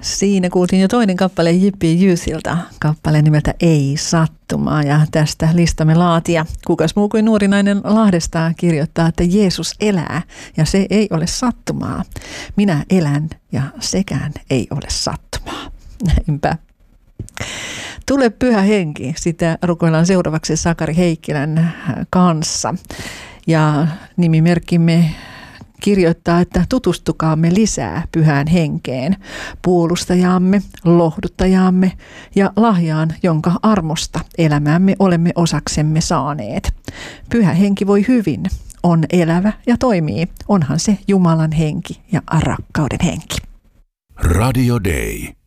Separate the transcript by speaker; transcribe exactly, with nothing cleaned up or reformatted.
Speaker 1: Siinä kuultiin jo toinen kappale J P Jyysiltä, kappale nimeltä Ei sattumaa, ja tästä listamme laatija, kukas muu kuin nuori nainen Lahdesta, kirjoittaa, että Jeesus elää ja se ei ole sattumaa. Minä elän ja sekään ei ole sattumaa. Näinpä. Tule Pyhä Henki, sitä rukoillaan seuraavaksi Sakari Heikkilän kanssa. Ja nimimerkkimme kirjoittaa, että tutustukaamme lisää Pyhään Henkeen, puolustajaamme, lohduttajaamme ja lahjaan, jonka armosta elämäämme olemme osaksemme saaneet. Pyhä Henki voi hyvin, on elävä ja toimii. Onhan se Jumalan henki ja rakkauden henki.
Speaker 2: Radio Day.